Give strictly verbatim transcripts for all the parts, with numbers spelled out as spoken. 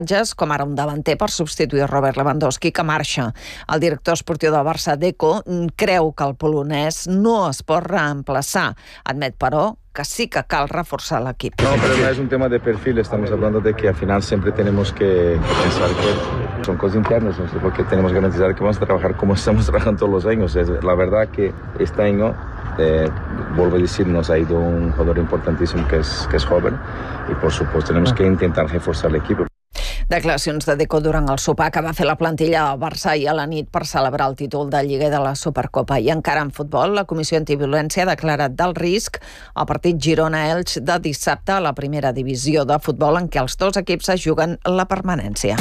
com ara un davanter per substituir Robert Lewandowski, que marxa. El director esportiu del Barça, Deco, creu que el polonès no es pot reemplaçar. Admet, però, que sí que cal reforzar l'equip. No, pero no es un tema de perfil, estamos hablando de que al final siempre tenemos que pensar que son cosas internas, no sé, porque tenemos que garantizar que vamos a trabajar como estamos trabajando todos los años. Es, la verdad que este año, eh, vuelvo a decir, nos ha ido un jugador importantísimo que es, que es joven y por supuesto tenemos que intentar reforzar el equipo. Declaracions de Deco durant el sopar que va fer la plantilla del Barça ahir a la nit per celebrar el títol de Lliga de la Supercopa. I encara en futbol, la Comissió Antiviolència ha declarat d'alt risc el partit Girona-Elx de dissabte a la primera divisió de futbol, en què els dos equips es juguen la permanència.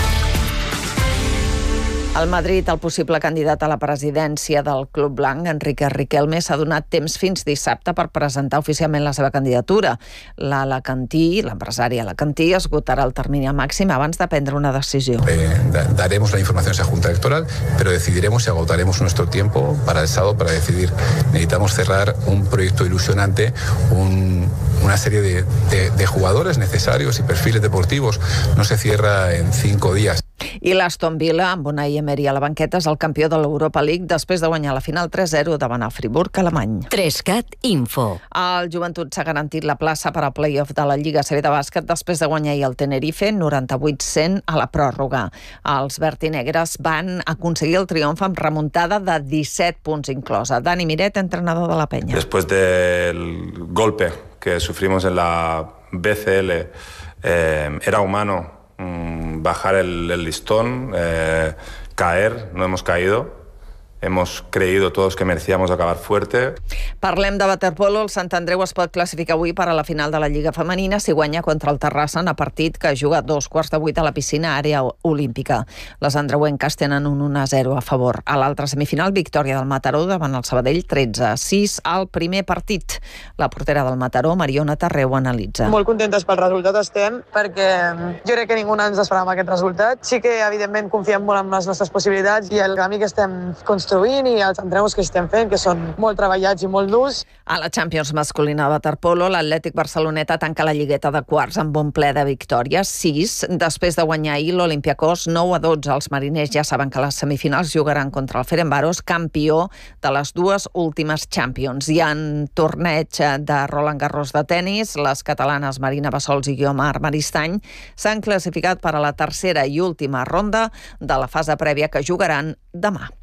Al Madrid, el possible candidat a la presidència del Club Blanc, Enrique Riquelme, s'ha donat temps fins dissabte per presentar oficialment la seva candidatura. L'alacantí, l'empresari alacantí, esgotarà el termini al màxim abans de prendre una decisió. Eh, daremos la información a esa Junta Electoral, pero decidiremos y agotaremos nuestro tiempo para el sábado para decidir. Necesitamos cerrar un proyecto ilusionante, un, una serie de, de, de jugadores necesarios y perfiles deportivos. No se cierra en cinco días. I l'Aston Villa, amb Unai Emery a la banqueta, és el campió de l'Europa League després de guanyar la final tres zero davant el Friburg alemany. Trescat Info. El Joventut s'ha garantit la plaça per al play-off de la Lliga C B de bàsquet després de guanyar ahir el Tenerife noranta-vuit cent a la pròrroga. Els vertinegres van aconseguir el triomf amb remuntada de disset punts inclosa. Dani Miret, entrenador de la Penya. Después del golpe que sufrimos en la B C L, eh, era humano bajar el, el listón, eh, caer, no hemos caído. Hemos creído todos que merecíamos acabar fuerte. Parlem de waterpolo. El Sant Andreu es pot classificar avui per a la final de la Lliga Femenina si guanya contra el Terrassa en el partit que juga a dos quarts de vuit a la piscina àrea olímpica. Les andreuenques tenen un un a zero a favor. A l'altra semifinal, victòria del Mataró davant el Sabadell tretze a sis al primer partit. La portera del Mataró, Mariona Tarreu, analitza. Molt contentes pel resultat estem, perquè jo crec que ningú ens esperava aquest resultat. Sí que, evidentment, confiem molt en les nostres possibilitats i el camí que estem construint i els entrenos que estem fent, que són molt treballats i molt durs. A la Champions masculina de waterpolo, l'Atlètic Barceloneta tanca la lligueta de quarts amb bon ple de victòries, sis. Després de guanyar ahir l'Olympiacos nou a dotze. Els mariners ja saben que les semifinals jugaran contra el Ferencváros, campió de les dues últimes Champions. I en torneig de Roland Garros de tennis, les catalanes Marina Bassols i Guiomar Maristany s'han classificat per a la tercera i última ronda de la fase prèvia que jugaran demà.